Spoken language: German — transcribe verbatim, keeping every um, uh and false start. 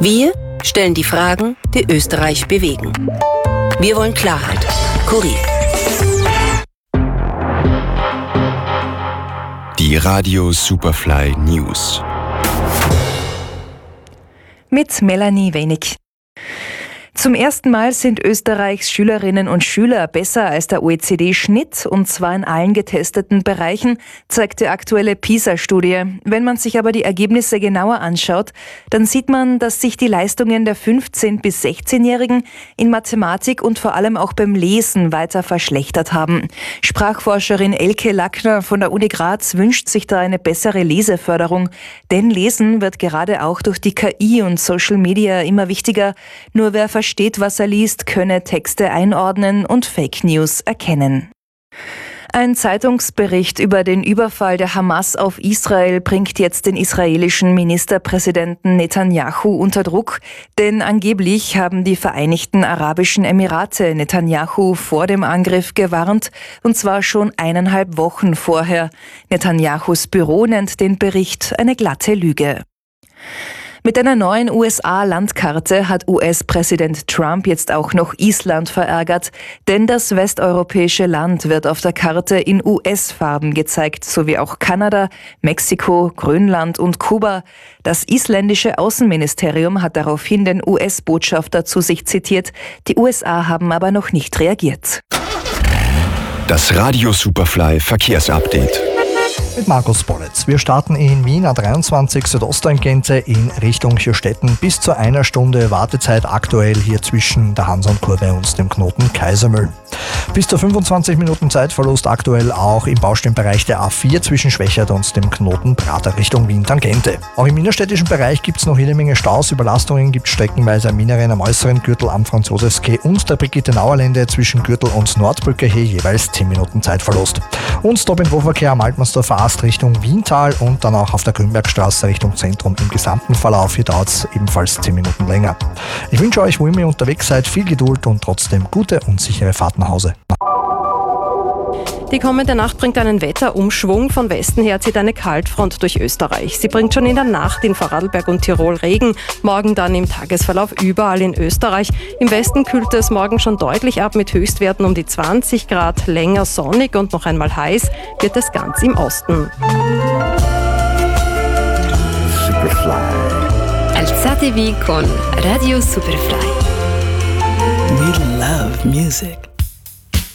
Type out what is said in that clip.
Wir stellen die Fragen, die Österreich bewegen. Wir wollen Klarheit. Kurier. Die Radio Superfly News. Mit Melanie Wenig. Zum ersten Mal sind Österreichs Schülerinnen und Schüler besser als der O E C D-Schnitt, und zwar in allen getesteten Bereichen, zeigt die aktuelle PISA-Studie. Wenn man sich aber die Ergebnisse genauer anschaut, dann sieht man, dass sich die Leistungen der fünfzehn- bis sechzehnjährigen in Mathematik und vor allem auch beim Lesen weiter verschlechtert haben. Sprachforscherin Elke Lackner von der Uni Graz wünscht sich da eine bessere Leseförderung, denn Lesen wird gerade auch durch die K I und Social Media immer wichtiger. Nur wer versteht, was er liest, könne Texte einordnen und Fake News erkennen. Ein Zeitungsbericht über den Überfall der Hamas auf Israel bringt jetzt den israelischen Ministerpräsidenten Netanyahu unter Druck, denn angeblich haben die Vereinigten Arabischen Emirate Netanyahu vor dem Angriff gewarnt, und zwar schon eineinhalb Wochen vorher. Netanyahus Büro nennt den Bericht eine glatte Lüge. Mit einer neuen U S A-Landkarte hat U S-Präsident Trump jetzt auch noch Island verärgert, denn das westeuropäische Land wird auf der Karte in U S-Farben gezeigt, sowie auch Kanada, Mexiko, Grönland und Kuba. Das isländische Außenministerium hat daraufhin den U S-Botschafter zu sich zitiert. Die U S A haben aber noch nicht reagiert. Das Radio Superfly Verkehrsupdate. Mit Markus Bollitz. Wir starten in Wien A dreiundzwanzig Südosttangente in Richtung Hirstetten. Bis zu einer Stunde Wartezeit aktuell hier zwischen der Hanson-Kurve und dem Knoten Kaisermühl. Bis zu fünfundzwanzig Minuten Zeitverlust aktuell auch im Baustellenbereich der A vier zwischen Schwächert und dem Knoten Prater Richtung Wien-Tangente. Auch im innerstädtischen Bereich gibt es noch jede Menge Staus. Überlastungen gibt es streckenweise am Inneren, am äußeren Gürtel am Franz-Josefs-Quai und der Brigitte-Nauer-Lände zwischen Gürtel und Nordbrücke hier jeweils zehn Minuten Zeitverlust. Und Stop-and-Go-Verkehr am Altmannsdorfer Ast Richtung Wiental und dann auch auf der Grünbergstraße Richtung Zentrum im gesamten Verlauf. Hier dauert es ebenfalls zehn Minuten länger. Ich wünsche euch, wo immer ihr unterwegs seid, viel Geduld und trotzdem gute und sichere Fahrt nach Hause. Die kommende Nacht bringt einen Wetterumschwung. Von Westen her zieht eine Kaltfront durch Österreich. Sie bringt schon in der Nacht in Vorarlberg und Tirol Regen. Morgen dann im Tagesverlauf überall in Österreich. Im Westen kühlt es morgen schon deutlich ab mit Höchstwerten um die zwanzig Grad. Länger sonnig und noch einmal heiß wird es ganz im Osten. Superfly. Alzatevi con Radio Superfly. We love music.